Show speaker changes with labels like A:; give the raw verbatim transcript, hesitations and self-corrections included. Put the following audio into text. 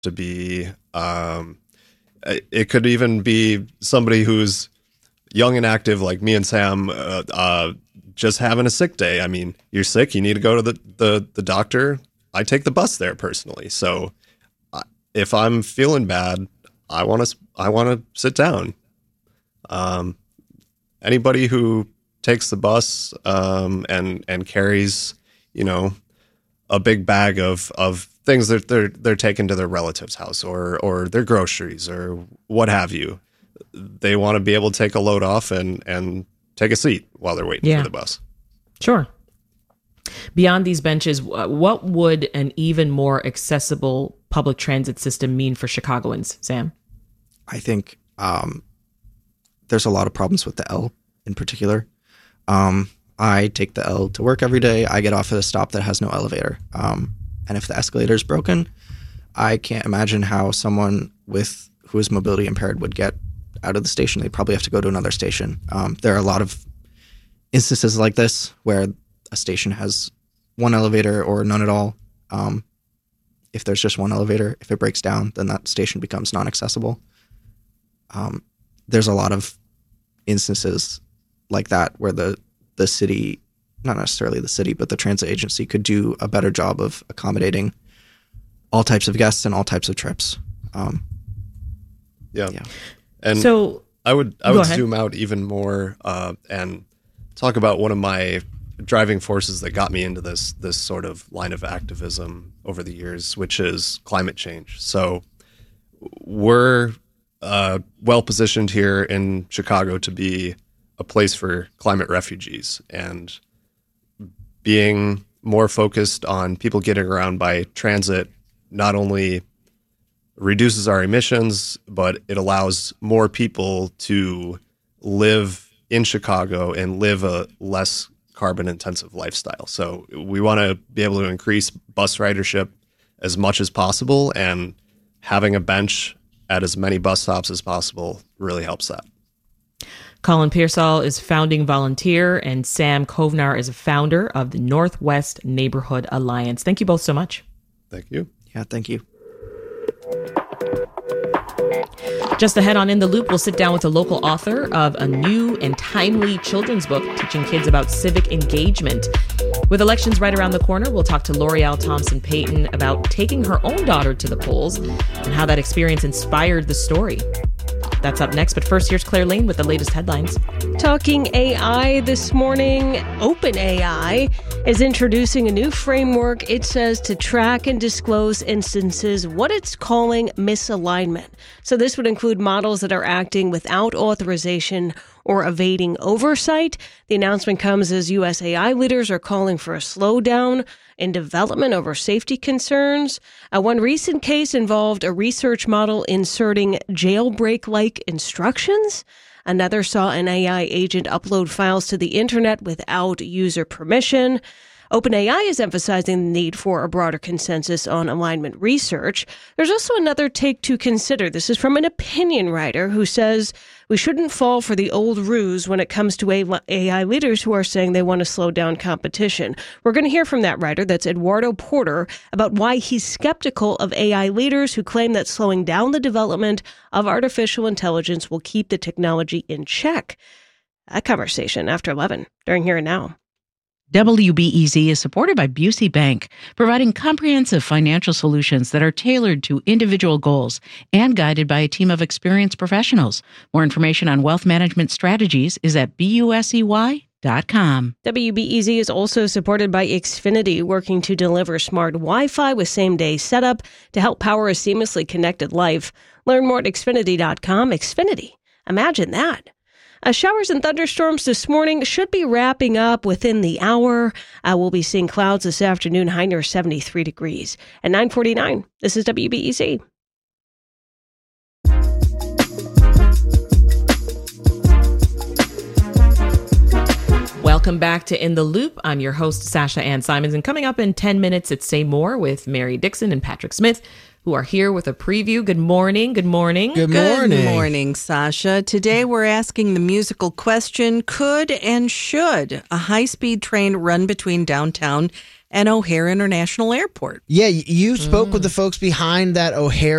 A: to be, um, it could even be somebody who's young and active like me and Sam, uh, uh, just having a sick day. I mean, you're sick, you need to go to the, the, the doctor. I take the bus there personally. So uh, if I'm feeling bad, I want to, I want to sit down. Um, anybody who takes the bus, um, and, and carries, you know, a big bag of, of things that they're, they're taking to their relative's house or, or their groceries or what have you. They want to be able to take a load off and, and take a seat while they're waiting yeah. for the bus.
B: Sure. Beyond these benches, what would an even more accessible public transit system mean for Chicagoans, Sam?
C: I think um, there's a lot of problems with the L in particular. Um, I take the L to work every day. I get off at a stop that has no elevator. Um, and if the escalator is broken, I can't imagine how someone with who is mobility impaired would get out of the station. They'd probably have to go to another station. Um, there are a lot of instances like this where a station has one elevator or none at all. Um, if there's just one elevator, if it breaks down, then that station becomes non-accessible. Um, there's a lot of instances like that where the, the city, not necessarily the city, but the transit agency could do a better job of accommodating all types of guests and all types of trips. Um,
A: yeah.
C: yeah.
A: And
B: so
A: I would I would
B: ahead.
A: zoom out even more uh, and talk about one of my driving forces that got me into this this sort of line of activism over the years, which is climate change. So we're uh, well positioned here in Chicago to be a place for climate refugees, and being more focused on people getting around by transit not only reduces our emissions, but it allows more people to live in Chicago and live a less carbon intensive lifestyle. So we want to be able to increase bus ridership as much as possible, and having a bench at as many bus stops as possible really helps that.
B: Colin Pearsall is founding volunteer, and Sam Kovnar is a founder of the Northwest Neighborhood Alliance. Thank you both so much.
A: Thank you.
C: Yeah, thank you.
B: Just ahead on In the Loop, we'll sit down with a local author of a new and timely children's book teaching kids about civic engagement. With elections right around the corner, we'll talk to L'Oreal Thompson Payton about taking her own daughter to the polls and how that experience inspired the story. That's up next, but first, here's Claire Lane with the latest headlines.
D: Talking A I this morning, OpenAI is introducing a new framework, it says, to track and disclose instances, what it's calling misalignment. So this would include models that are acting without authorization or evading oversight. The announcement comes as U S A I leaders are calling for a slowdown in development over safety concerns. Uh, one recent case involved a research model inserting jailbreak-like instructions. Another saw an A I agent upload files to the internet without user permission. OpenAI is emphasizing the need for a broader consensus on alignment research. There's also another take to consider. This is from an opinion writer who says we shouldn't fall for the old ruse when it comes to A I leaders who are saying they want to slow down competition. We're going to hear from that writer, that's Eduardo Porter, about why he's skeptical of A I leaders who claim that slowing down the development of artificial intelligence will keep the technology in check. That conversation after eleven during Here and Now.
E: W B E Z is supported by Busey Bank, providing comprehensive financial solutions that are tailored to individual goals and guided by a team of experienced professionals. More information on wealth management strategies is at busey dot com.
D: W B E Z is also supported by Xfinity, working to deliver smart Wi-Fi with same-day setup to help power a seamlessly connected life. Learn more at xfinity dot com. Xfinity. Imagine that. Uh, showers and thunderstorms this morning should be wrapping up within the hour. Uh, we'll be seeing clouds this afternoon, high near seventy-three degrees. At nine forty-nine, this is W B E Z.
B: Welcome back to In the Loop. I'm your host, Sasha Ann Simons, and coming up in ten minutes, it's Say More with Mary Dixon and Patrick Smith, who are here with a preview. Good morning. Good morning.
F: Good
G: morning.
F: Good morning, Sasha. Today we're asking the musical question, could and should a high-speed train run between downtown and O'Hare International Airport.
G: Yeah, you spoke with the folks behind that O'Hare